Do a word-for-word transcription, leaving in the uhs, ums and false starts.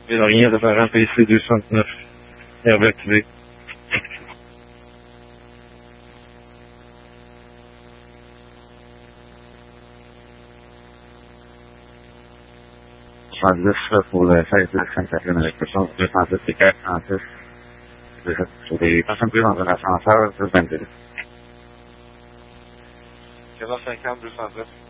Il n'y a rien de parent P C deux cent neuf. Herbe activé. soixante-dix pour le seize de Sainte-Catherine avec le sens deux cent dix et quatre cent six. Sur des personnes prises dans un ascenseur, deux vingt-deux. quatre cent cinquante, deux cent dix.